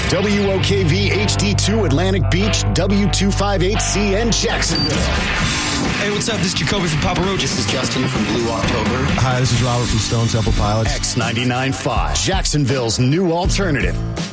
WOKV HD2 Atlantic Beach, W258CN Jacksonville. Hey, what's up? This is Jacoby from Papa Roach. This is Justin from Blue October. Hi, this is Robert from Stone Temple Pilots. X99.5, Jacksonville's new alternative.